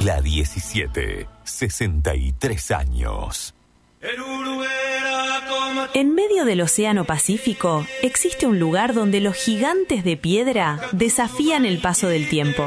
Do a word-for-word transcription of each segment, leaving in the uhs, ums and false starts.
La diecisiete, sesenta y tres años. En medio del Océano Pacífico existe un lugar donde los gigantes de piedra desafían el paso del tiempo.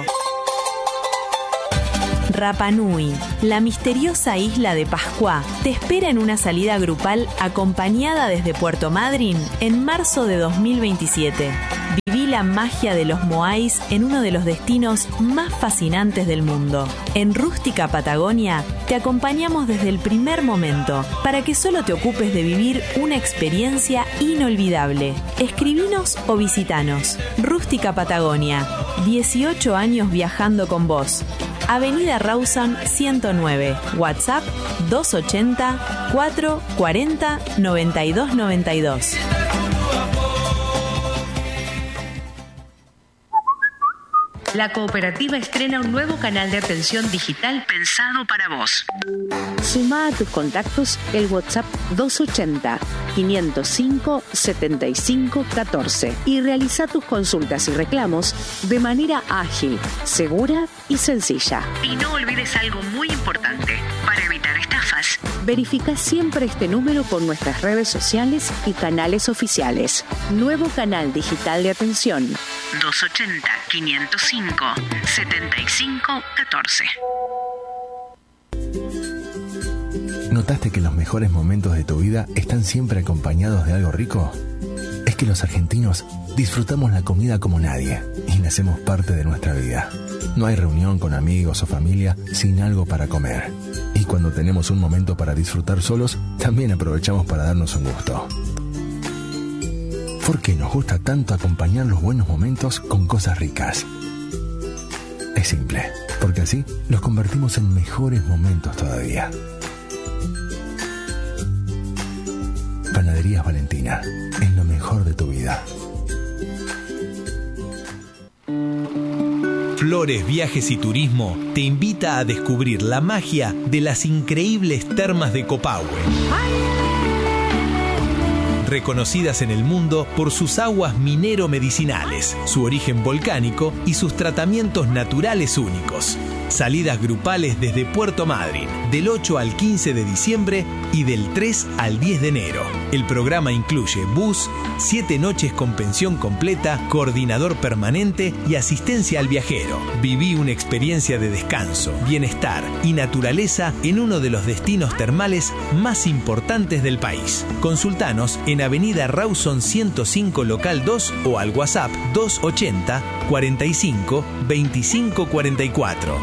Rapa Nui, la misteriosa isla de Pascua, te espera en una salida grupal acompañada desde Puerto Madryn en marzo de dos mil veintisiete. Viví la magia de los moais en uno de los destinos más fascinantes del mundo. En Rústica Patagonia te acompañamos desde el primer momento para que solo te ocupes de vivir una experiencia inolvidable. Escribinos o visitanos. Rústica Patagonia, dieciocho años viajando con vos. Avenida Rawson ciento nueve, WhatsApp dos ochenta, cuatro cuarenta, noventa y dos noventa y dos. La cooperativa estrena un nuevo canal de atención digital pensado para vos. Suma a tus contactos el WhatsApp dos ochenta, quinientos cinco, setenta y cinco catorce y realiza tus consultas y reclamos de manera ágil, segura y sencilla. Y no olvides algo muy importante. Para evitar estafas, verifica siempre este número con nuestras redes sociales y canales oficiales. Nuevo canal digital de atención dos ochenta, quinientos cinco, setenta y cinco catorce. ¿Notaste que los mejores momentos de tu vida están siempre acompañados de algo rico? Es que los argentinos disfrutamos la comida como nadie y la hacemos parte de nuestra vida. No hay reunión con amigos o familia sin algo para comer. Y cuando tenemos un momento para disfrutar solos, también aprovechamos para darnos un gusto. ¿Por qué nos gusta tanto acompañar los buenos momentos con cosas ricas? Es simple, porque así los convertimos en mejores momentos todavía. Panaderías Valentina, es lo mejor de tu vida. Flores, Viajes y Turismo te invita a descubrir la magia de las increíbles termas de Copahue. Reconocidas en el mundo por sus aguas minero-medicinales, su origen volcánico y sus tratamientos naturales únicos. Salidas grupales desde Puerto Madryn, del ocho al quince de diciembre y del tres al diez de enero. El programa incluye bus, siete noches con pensión completa, coordinador permanente y asistencia al viajero. Viví una experiencia de descanso, bienestar y naturaleza en uno de los destinos termales más importantes del país. Consultanos en Avenida Rawson ciento cinco, local dos o al WhatsApp dos ochenta, cuarenta y cinco, veinticinco cuarenta y cuatro.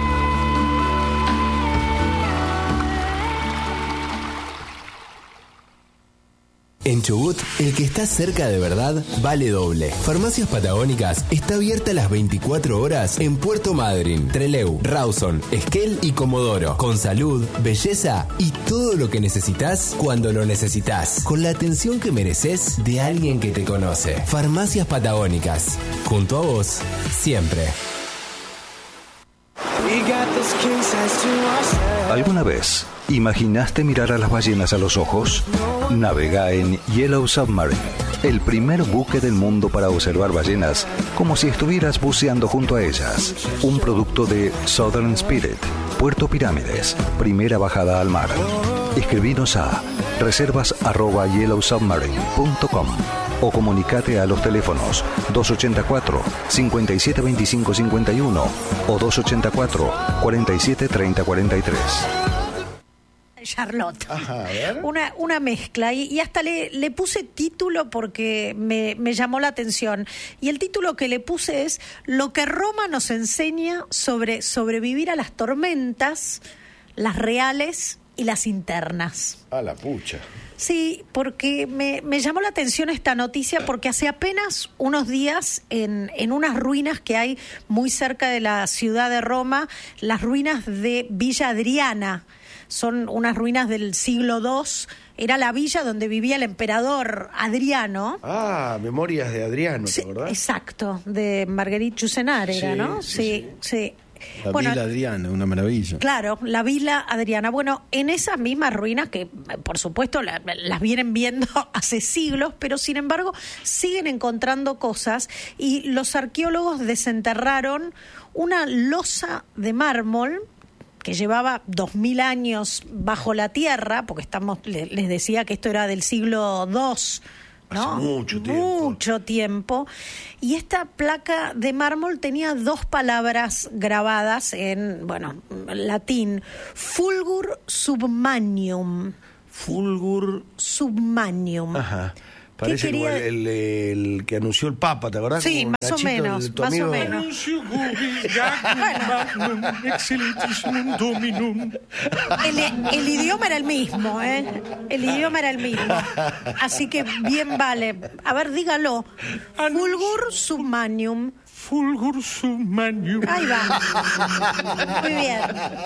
En Chubut, el que está cerca de verdad vale doble. Farmacias Patagónicas está abierta las veinticuatro horas en Puerto Madryn, Trelew, Rawson, Esquel y Comodoro. Con salud, belleza y todo lo que necesitas cuando lo necesitas. Con la atención que mereces de alguien que te conoce. Farmacias Patagónicas. Junto a vos, siempre. ¿Alguna vez imaginaste mirar a las ballenas a los ojos? Navega en Yellow Submarine, el primer buque del mundo para observar ballenas como si estuvieras buceando junto a ellas. Un producto de Southern Spirit, Puerto Pirámides, primera bajada al mar. Escribinos a reservas arroba yellow submarine punto com o comunicate a los teléfonos dos ochenta y cuatro, cincuenta y siete veinticinco cincuenta y uno o dos ochenta y cuatro, cuarenta y siete treinta cuarenta y tres. Charlotte. Ajá, a ver. Una, una mezcla. Y, y hasta le, le puse título porque me, me llamó la atención. Y el título que le puse es Lo que Roma nos enseña sobre sobrevivir a las tormentas, las reales y las internas. A la pucha. Sí, porque me, me llamó la atención esta noticia porque hace apenas unos días en, en unas ruinas que hay muy cerca de la ciudad de Roma, las ruinas de Villa Adriana. Son unas ruinas del siglo segundo. Era la villa donde vivía el emperador Adriano. Ah, Memorias de Adriano, Sí, ¿te acordás? exacto, de Marguerite Yourcenar era, Sí, ¿no? sí, Sí, sí. La Bueno, Villa Adriana, una maravilla. Claro, la Villa Adriana. Bueno, en esas mismas ruinas que, por supuesto, la, las vienen viendo hace siglos, pero sin embargo siguen encontrando cosas y los arqueólogos desenterraron una losa de mármol que llevaba dos mil años bajo la tierra, porque estamos, les decía que esto era del siglo dos, ¿no? Hace mucho tiempo. Mucho tiempo. Y esta placa de mármol tenía dos palabras grabadas en, bueno, latín. Fulgur submanium. Fulgur submanium. Ajá. Parece como el, el, el que anunció el Papa, ¿te acordás? Sí, como más Nachito, o menos, el, tu más amigo. o menos. El, el idioma era el mismo, ¿eh? El idioma era el mismo. Así que bien vale. A ver, dígalo. Fulgur submanium. Fulgur submanium. Ahí va. Muy bien.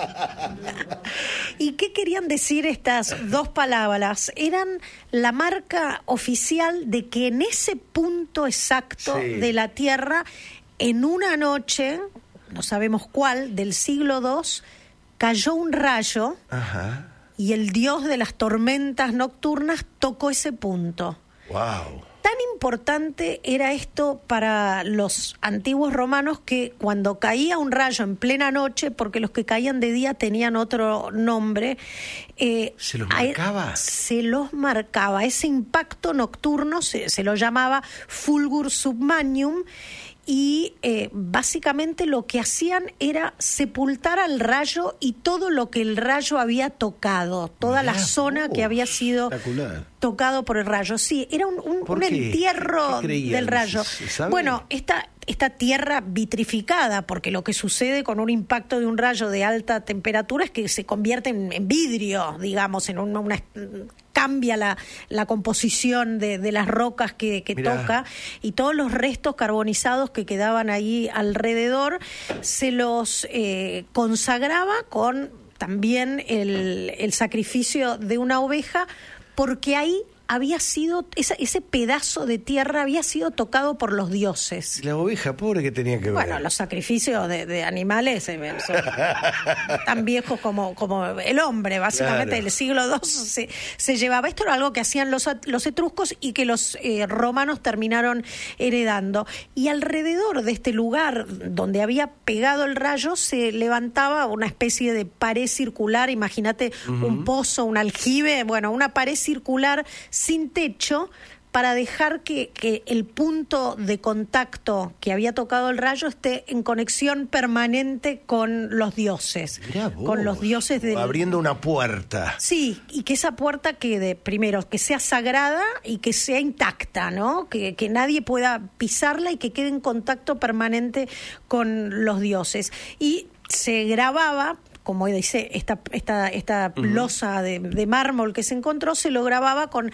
¿Y qué querían decir estas dos palabras? Eran la marca oficial de que en ese punto exacto Sí. de la Tierra, en una noche, no sabemos cuál, del siglo dos, cayó un rayo. Ajá. Y el dios de las tormentas nocturnas tocó ese punto. Wow. Tan importante era esto para los antiguos romanos que cuando caía un rayo en plena noche, porque los que caían de día tenían otro nombre, eh, ¿Se los a- marcaba? Se los marcaba. Ese impacto nocturno se, se lo llamaba fulgur submanium. Y eh, básicamente lo que hacían era sepultar al rayo y todo lo que el rayo había tocado, toda Mirá la zona vos, que había sido espectacular. tocado por el rayo. Sí, era un, un, ¿Por un qué? entierro ¿Qué creían? del rayo. ¿Se sabe? Bueno, esta, esta tierra vitrificada, porque lo que sucede con un impacto de un rayo de alta temperatura es que se convierte en, en vidrio, digamos, en una... una cambia la, la composición de, de las rocas que, que toca, y todos los restos carbonizados que quedaban ahí alrededor se los eh, consagraba con también el, el sacrificio de una oveja, porque ahí había sido, esa, ese pedazo de tierra había sido tocado por los dioses. ¿Y la oveja pobre que tenía que ver? Bueno, los sacrificios de, de animales eh, son tan viejos como, como el hombre, básicamente. Claro. Del siglo dos se, se llevaba. Esto era algo que hacían los, los etruscos y que los eh, romanos terminaron heredando. Y alrededor de este lugar donde había pegado el rayo se levantaba una especie de pared circular. Imagínate uh-huh. un pozo, un aljibe, bueno, una pared circular sin techo, para dejar que, que el punto de contacto que había tocado el rayo esté en conexión permanente con los dioses. Mirá vos, con los dioses del... abriendo una puerta. Sí, y que esa puerta quede, primero, que sea sagrada y que sea intacta, ¿no? Que, que nadie pueda pisarla y que quede en contacto permanente con los dioses. Y se grababa, como dice, esta, esta, esta uh-huh. losa de, de mármol que se encontró, se lo grababa con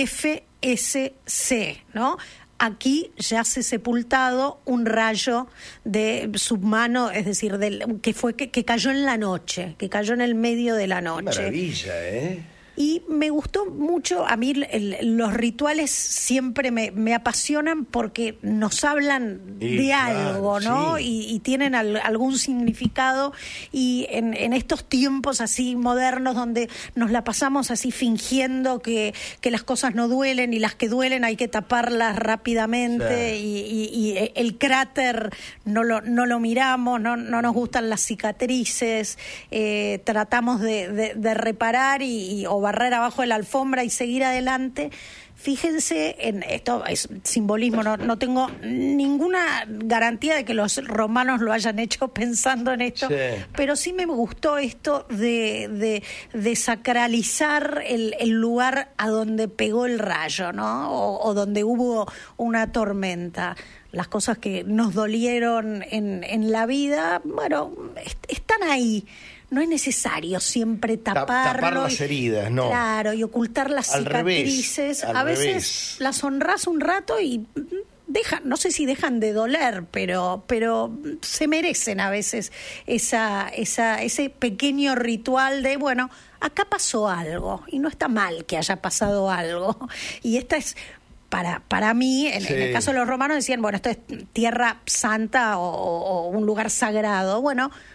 F S C, ¿no? Aquí yace sepultado un rayo de submano, es decir, del, que fue que, que cayó en la noche, que cayó en el medio de la noche. Qué maravilla, ¿eh? Y me gustó mucho, a mí el, los rituales siempre me, me apasionan porque nos hablan y, de claro, algo, ¿no? Sí. Y, y tienen al, algún significado, y en, en estos tiempos así modernos donde nos la pasamos así fingiendo que, que las cosas no duelen, y las que duelen hay que taparlas rápidamente, sí. y, y, y el cráter no lo, no lo miramos, no, no nos gustan las cicatrices, eh, tratamos de, de, de reparar y, y o barrer abajo de la alfombra y seguir adelante. Fíjense en esto, es simbolismo, no, no tengo ninguna garantía de que los romanos lo hayan hecho pensando en esto, sí. pero sí me gustó esto de, de, de sacralizar el, el lugar a donde pegó el rayo, ¿no? O, o donde hubo una tormenta. Las cosas que nos dolieron en, en la vida, bueno, est- están ahí. No es necesario siempre taparlo. Tapar las heridas, no. Claro, y ocultar las al cicatrices. Revés, al a veces revés. las honrás un rato y dejan, no sé si dejan de doler, pero, pero se merecen a veces esa, esa, ese pequeño ritual de, bueno, acá pasó algo, y no está mal que haya pasado algo. Y esta es... Para, para mí, en, sí. en el caso de los romanos decían, bueno, esto es tierra santa o, o, o un lugar sagrado. Bueno,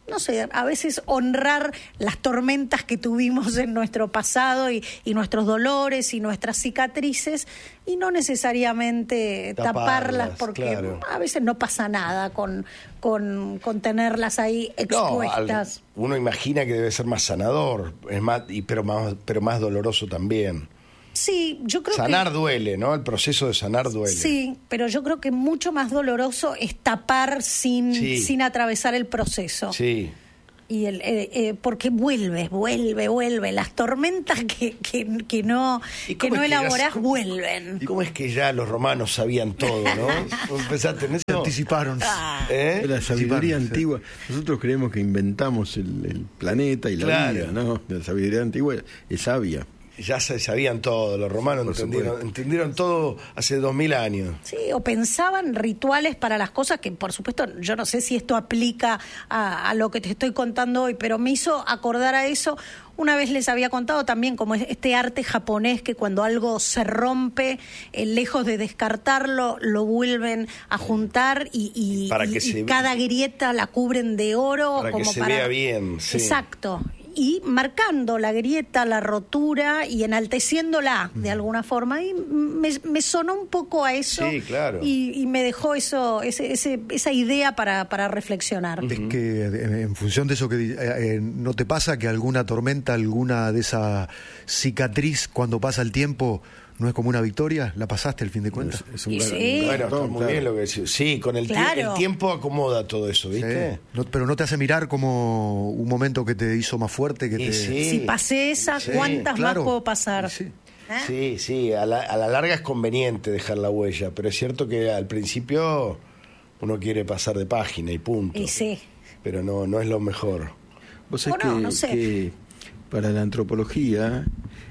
no sé, a veces honrar las tormentas que tuvimos en nuestro pasado y, y nuestros dolores y nuestras cicatrices, y no necesariamente taparlas, taparlas porque claro. a veces no pasa nada con, con, con tenerlas ahí expuestas. No, al, uno imagina que debe ser más sanador, es más, y, pero, más, pero más doloroso también. Sí, yo creo sanar que... duele, ¿no? El proceso de sanar duele. Sí, pero yo creo que mucho más doloroso es tapar sin, sí. sin atravesar el proceso. Sí. Y el, eh, eh, porque vuelve, vuelve, vuelve. Las tormentas que, que, que no, que no elaborás ya, vuelven. ¿Y cómo es que ya los romanos sabían todo, no? Empezaste en eso. Se anticiparon. Ah. ¿Eh? La sabiduría antigua. Nosotros creemos que inventamos el, el planeta y la claro. vida, ¿no? La sabiduría antigua es sabia. Ya se sabían todo, los romanos entendieron, entendieron todo hace dos mil años. Sí, o pensaban rituales para las cosas que, por supuesto, yo no sé si esto aplica a, a lo que te estoy contando hoy, pero me hizo acordar a eso. Una vez les había contado también como este arte japonés que cuando algo se rompe, eh, lejos de descartarlo, lo vuelven a juntar y, y, para que y, se... y cada grieta la cubren de oro. Para como que se para... vea bien. Sí. Exacto. Y marcando la grieta, la rotura y enalteciéndola de alguna forma. Y me, me sonó un poco a eso. Sí, claro. Y, y me dejó eso, ese, ese, esa idea para, para reflexionar. Es que en función de eso, que eh, ¿no te pasa que alguna tormenta, alguna de esa cicatriz, cuando pasa el tiempo, no es como una victoria? ¿La pasaste al fin de cuentas? Es un gran... sí. Bueno, está muy claro. bien lo que decís. Sí, con el, claro. tie- el tiempo acomoda todo eso, ¿viste? Sí. No, pero no te hace mirar como un momento que te hizo más fuerte. Que te... sí. Si pasé esa, sí, ¿cuántas claro. más puedo pasar? Sí, ¿Eh? sí, sí. A la, a la larga es conveniente dejar la huella, pero es cierto que al principio uno quiere pasar de página y punto. Y sí. Pero no, no es lo mejor. Vos sabés no, que, no sé. que para la antropología...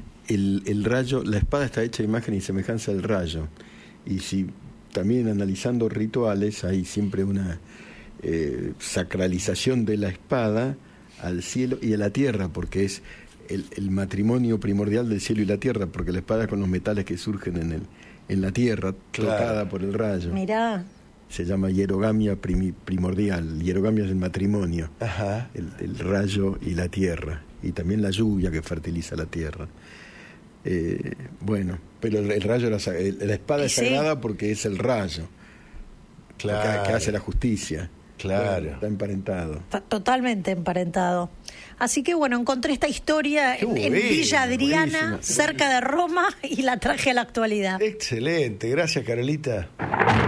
El, el rayo, la espada está hecha de imagen y semejanza del rayo. Y si también analizando rituales, hay siempre una eh, sacralización de la espada al cielo y a la tierra, porque es el, el matrimonio primordial del cielo y la tierra, porque la espada es con los metales que surgen en el en la tierra, claro. tocada por el rayo. Mirá. Se llama hierogamia primi, primordial. Hierogamia es el matrimonio. Ajá. El, el rayo y la tierra. Y también la lluvia que fertiliza la tierra. Eh, bueno, pero el, el rayo, era, el, la espada es sí. sagrada porque es el rayo, claro. que, que hace la justicia. Claro. Bueno, está emparentado. Está totalmente emparentado. Así que bueno, encontré esta historia en, en Villa Adriana, buenísima. cerca de Roma, y la traje a la actualidad. Excelente, gracias Carolita.